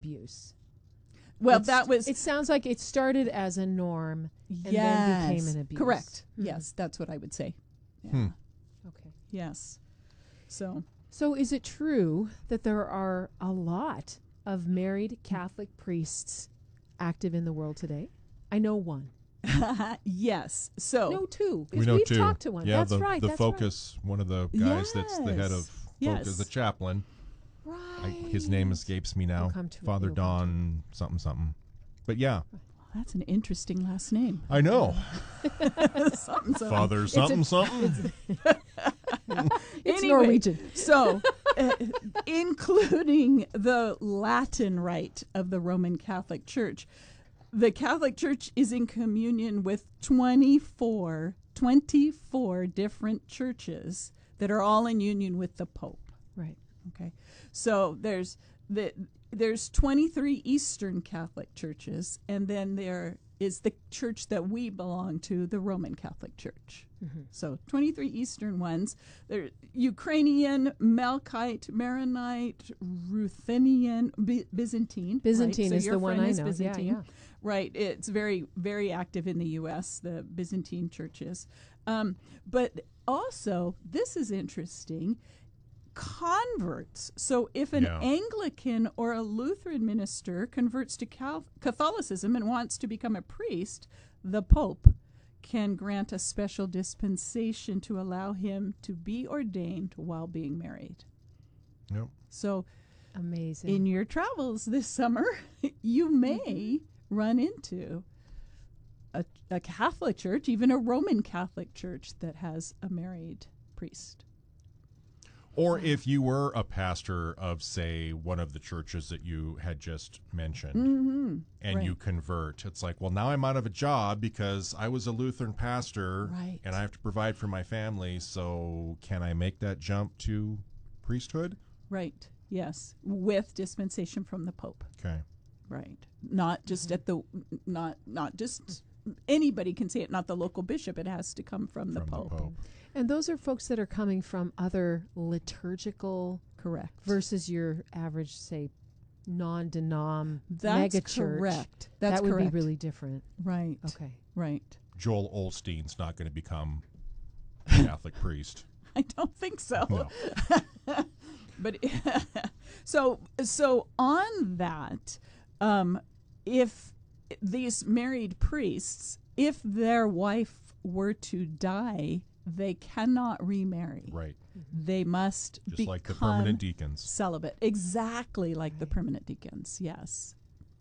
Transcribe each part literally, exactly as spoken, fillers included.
abuse. Well, It's- that was It sounds like it started as a norm and yes, then became an abuse. correct. Mhm. Yes, that's what I would say. Yeah. Hmm. Okay. Yes. So So is it true that there are a lot of married Catholic priests active in the world today? I know one. yes. So No, two. We because know we've two. talked to one. Yeah, that's the, right. the that's focus, one of the guys that's the head of Yes. focus, Yes. the chaplain. right. I, Right. his name escapes me now. We'll come to it. Father We'll come to Don something something. But yeah, that's an interesting last name. I know. something, something. Father something something. It's Anyway, Norwegian. So, uh, including the Latin rite of the Roman Catholic Church, the Catholic Church is in communion with twenty-four, twenty-four different churches that are all in union with the Pope. Right. Okay, so there's the there's twenty-three Eastern Catholic churches, and then there is the church that we belong to, the Roman Catholic Church. Mm-hmm. So twenty-three Eastern ones. They're Ukrainian, Melkite, Maronite, Ruthenian, B- Byzantine. Byzantine right? So is your the one friend I is know. Byzantine. Yeah, yeah. Right. It's very, very active in the U S, the Byzantine churches. Um, but also, this is interesting, converts. So if an Yeah. Anglican or a Lutheran minister converts to Cal- Catholicism and wants to become a priest, the Pope can grant a special dispensation to allow him to be ordained while being married. Yep. So Amazing. in your travels this summer, you may Mm-hmm. run into a, a Catholic church, even a Roman Catholic church that has a married priest. Or if you were a pastor of, say, one of the churches that you had just mentioned, Mm-hmm. and you Right. convert, it's like, well, now I'm out of a job because I was a Lutheran pastor, Right. and I have to provide for my family. So can I make that jump to priesthood? Right. Yes. With dispensation from the Pope. Okay. Right. Not just at the not not just anybody can say it, not the local bishop. It has to come from the From Pope. the Pope. and those are folks that are coming from other liturgical Correct. versus your average, say, non-denom That's mega church. correct. That's that would correct. be really different. Right. Okay. Right. Joel Olstein's not going to become a Catholic priest. I don't think so. No. But so so on that, um, if these married priests, if their wife were to die, they cannot remarry. Right. They must Just become like the permanent deacons. celibate, exactly like the permanent deacons. Yes,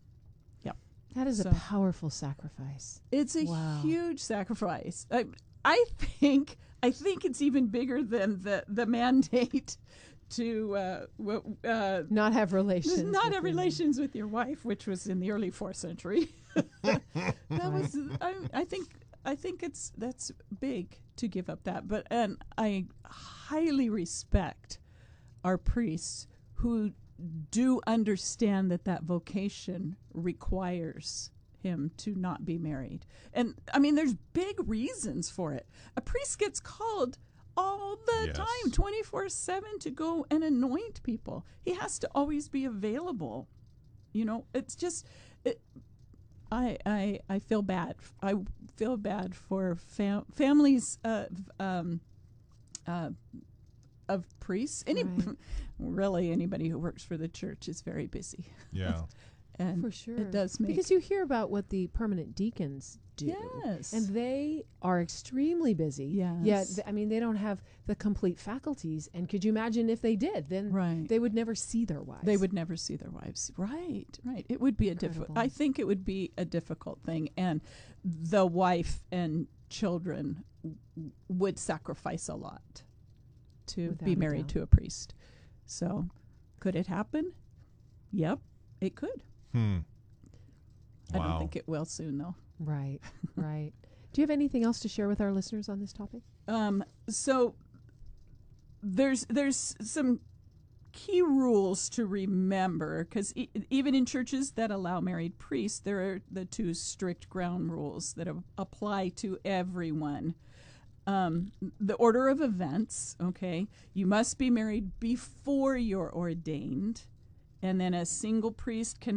That is So- a powerful sacrifice. it's a Wow. huge sacrifice. I, I think I think it's even bigger than the the mandate to uh, w- uh, Not have relations. not with have your- relations with your wife, which was in the early fourth century. that was, I, I think, I think it's that's big to give up that. But and I highly respect our priests who do understand that that vocation requires him to not be married. And I mean, there's big reasons for it. A priest gets called all the Yes. time, twenty-four seven, to go and anoint people. He has to always be available. You know, it's just, it, I, I, I feel bad. I feel bad for fam- families of, um, uh, of priests. Any, Right. really, anybody who works for the church is very busy. Yeah. And For sure. it does make Because you hear about what the permanent deacons do. yes, And they are extremely busy. Yes. Yet, th- I mean, they don't have the complete faculties. And could you imagine if they did? Then right. they would never see their wives. They would never see their wives. Right, right. It would be a difficult. Incredible. I think it would be a difficult thing, and the wife and children w- would sacrifice a lot to Without be a married doubt. to a priest. So, could it happen? Yep, it could. Hmm. I don't Wow. think it will soon, though. Right, right. Do you have anything else to share with our listeners on this topic? Um, so there's there's some key rules to remember, because e- even in churches that allow married priests, there are the two strict ground rules that a- apply to everyone. Um, the order of events, okay, you must be married before you're ordained, and then a single priest can